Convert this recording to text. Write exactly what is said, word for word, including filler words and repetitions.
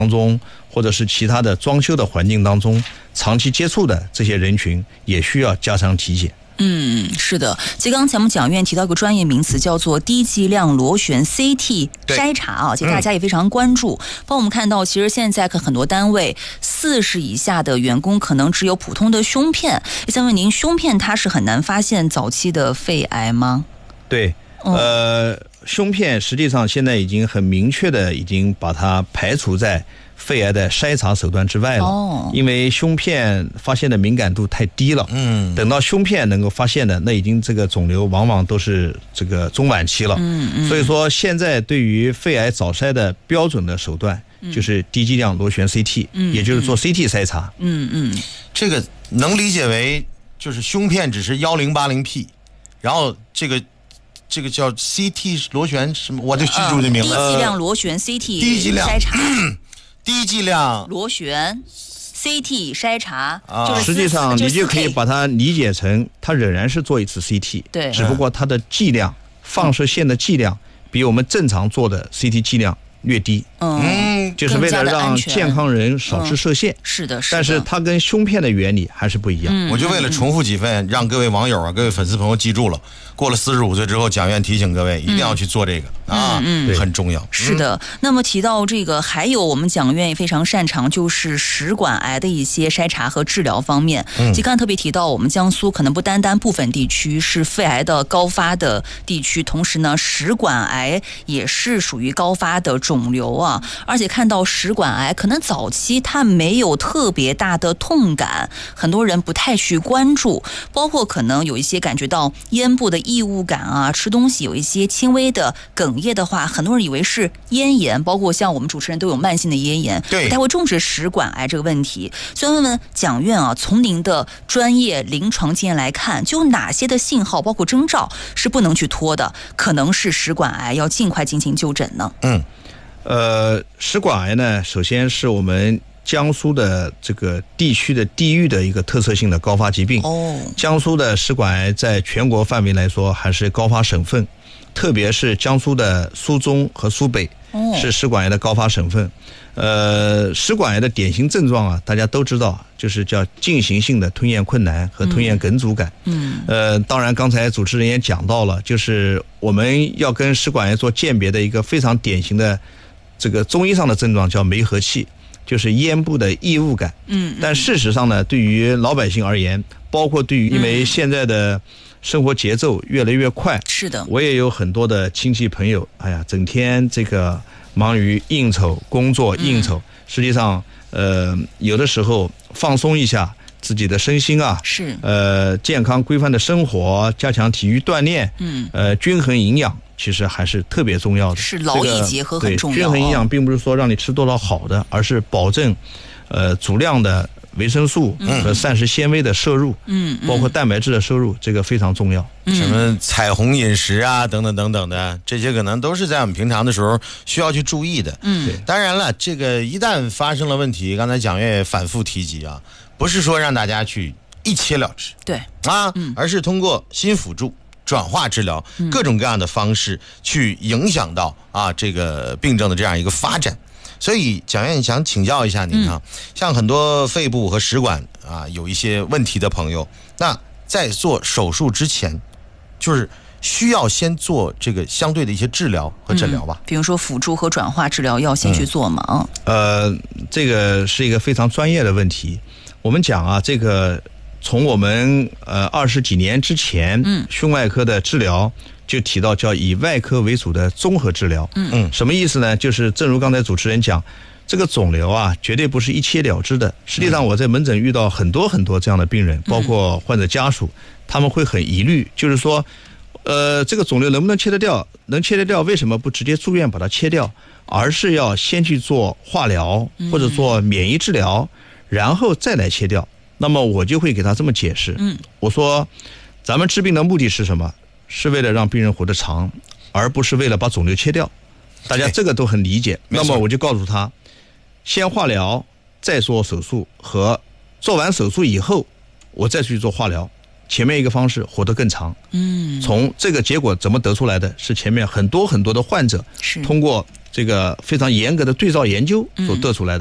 当中，或者是其他的装修的环境当中长期接触的这些人群，也需要加强体检。 嗯，是的。其实刚才我们讲院提到一个专业名词，叫做低剂量螺旋 C T 筛查啊，其实大家也非常关注。包括我们看到，其实现在很多单位四十以下的员工可能只有普通的胸片。想问您，胸片它是很难发现早期的肺癌吗？ 对，呃，胸片实际上现在已经很明确的已经把它排除在肺癌的筛查手段之外了。哦，因为胸片发现的敏感度太低了。嗯，等到胸片能够发现的，那已经这个肿瘤往往都是这个中晚期了。嗯嗯。所以说，现在对于肺癌早筛的标准的手段就是低剂量螺旋 C T，嗯，也就是做 C T 筛查。 嗯嗯。 这个能理解为就是胸片只是一零八零 P， 然后这个。这个叫 C T 螺旋什么？我就记住这名字。 低剂量螺旋 C T 低剂量筛查， 低剂量螺旋 C T 筛查， 啊， 就是实际上你就可以把它理解成，它仍然是做一次 C T， 对， 只不过它的剂量，放射线的剂量比我们正常做的 C T 剂量略低。 嗯， 就是为了让健康人少吃射线。 嗯、是的，是的。 但是它跟胸片的原理还是不一样。 嗯、我就为了重复几遍，让各位网友啊、各位粉丝朋友记住了。过了四十五岁之后，蒋院提醒各位一定要去做这个、嗯、啊，嗯、很重要。 是的。那么提到这个，还有我们蒋院也非常擅长，就是食管癌的一些筛查和治疗方面。嗯，其实刚才特别提到，我们江苏可能不单单部分地区是肺癌的高发的地区，同时呢，食管癌也是属于高发的肿瘤啊。而且看到食管癌，可能早期它没有特别大的痛感，很多人不太去关注，包括可能有一些感觉到咽部的异物感啊，吃东西有一些轻微的哽咽的话，很多人以为是咽炎，包括像我们主持人都有慢性的咽炎，不太会重视食管癌这个问题。所以问问蒋院啊，从您的专业临床经验来看，就有哪些的信号包括征兆是不能去拖的，可能是食管癌，要尽快进行就诊呢？ 嗯。呃，食管癌呢，首先是我们江苏的这个地区的地域的一个特色性的高发疾病。哦，江苏的食管癌在全国范围来说还是高发省份，特别是江苏的苏中和苏北是食管癌的高发省份。呃，食管癌的典型症状啊，大家都知道，就是叫进行性的吞咽困难和吞咽梗阻感。嗯，呃，当然刚才主持人也讲到了，就是我们要跟食管癌做鉴别的一个非常典型的这个中医上的症状叫梅核气，就是咽部的异物感。嗯，但事实上呢，对于老百姓而言，包括对于因为现在的生活节奏越来越快， 是的， 我也有很多的亲戚朋友，哎呀，整天这个忙于应酬、工作应酬，嗯、实际上，呃，有的时候放松一下自己的身心啊， 是， 呃，健康规范的生活，加强体育锻炼，嗯，呃，均衡营养。其实还是特别重要的， 是劳逸结合很重要。 对，均衡营养并不是说让你吃多少好的，而是保证，呃，足量的维生素和膳食纤维的摄入，嗯，包括蛋白质的摄入，这个非常重要。 嗯、什么彩虹饮食啊，等等等等的，这些可能都是在我们平常的时候需要去注意的。嗯，当然了，这个一旦发生了问题，刚才蒋院也反复提及啊，不是说让大家去一切了之， 对啊，嗯、而是通过新辅助。转化治疗各种各样的方式去影响到啊这个病症的这样一个发展，所以蒋院想请教一下您啊，像很多肺部和食管啊有一些问题的朋友，那在做手术之前，就是需要先做这个相对的一些治疗和诊疗吧？ 嗯、比如说辅助和转化治疗要先去做吗？ 嗯、呃，这个是一个非常专业的问题。我们讲啊，这个。从我们呃二十几年之前，嗯，胸外科的治疗就提到叫以外科为主的综合治疗，嗯嗯，什么意思呢？就是正如刚才主持人讲，这个肿瘤啊，绝对不是一切了之的。实际上，我在门诊遇到很多很多这样的病人，包括患者家属，他们会很疑虑，就是说，呃，这个肿瘤能不能切得掉？能切得掉，为什么不直接住院把它切掉，而是要先去做化疗或者做免疫治疗，然后再来切掉？那么我就会给他这么解释，嗯，我说，咱们治病的目的是什么？是为了让病人活得长，而不是为了把肿瘤切掉。大家这个都很理解。那么我就告诉他，先化疗，再做手术，和做完手术以后，我再去做化疗。前面一个方式活得更长。嗯，从这个结果怎么得出来的？是前面很多很多的患者通过这个非常严格的对照研究所得出来的。